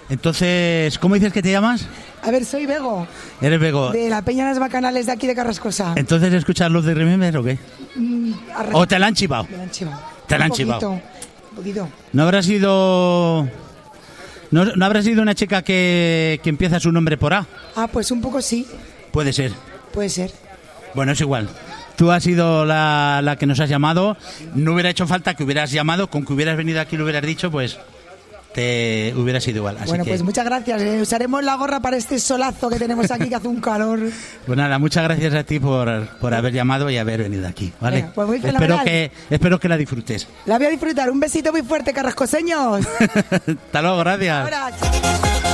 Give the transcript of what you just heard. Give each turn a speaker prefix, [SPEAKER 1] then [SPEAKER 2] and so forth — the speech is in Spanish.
[SPEAKER 1] Entonces, ¿cómo dices que te llamas?
[SPEAKER 2] A ver, soy Bego.
[SPEAKER 1] Eres Bego.
[SPEAKER 2] De la Peña Las Bacanales de aquí de Carrascosa.
[SPEAKER 1] Entonces, ¿escuchas los de Remember o qué? ¿O te la han chivado?
[SPEAKER 2] Me la han chivado.
[SPEAKER 1] Te la han chivado.
[SPEAKER 2] Un poquito.
[SPEAKER 1] ¿No habrá sido... ¿No habrá sido una chica que empieza su nombre por A?
[SPEAKER 2] Ah, pues un poco sí.
[SPEAKER 1] Puede ser.
[SPEAKER 2] Puede ser.
[SPEAKER 1] Bueno, es igual. Tú has sido la que nos has llamado. No hubiera hecho falta que hubieras llamado. Con que hubieras venido aquí y lo hubieras dicho, pues te hubiera sido igual. Así
[SPEAKER 2] bueno,
[SPEAKER 1] que...
[SPEAKER 2] pues muchas gracias. Usaremos la gorra para este solazo que tenemos aquí, que hace un calor.
[SPEAKER 1] Pues nada, muchas gracias a ti por haber llamado y haber venido aquí, ¿vale?
[SPEAKER 2] Venga, pues muy fenomenal.
[SPEAKER 1] Espero que la disfrutes.
[SPEAKER 2] La voy a disfrutar. Un besito muy fuerte, carrascoseños.
[SPEAKER 1] Hasta luego, gracias.
[SPEAKER 2] Ahora.